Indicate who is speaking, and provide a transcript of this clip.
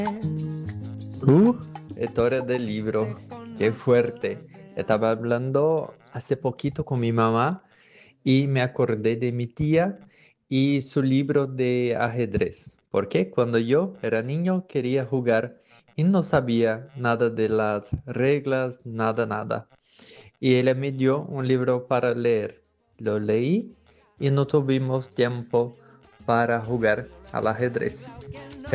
Speaker 1: Uh, Historia del libro. Qué fuerte. Estaba hablando hace poquito con mi mamá y me acordé de mi tía y su libro de ajedrez. Porque cuando yo era niño quería jugar y no sabía nada de las reglas, nada. Y ella me dio un libro para leer. Lo leí y no tuvimos tiempo para jugar al ajedrez.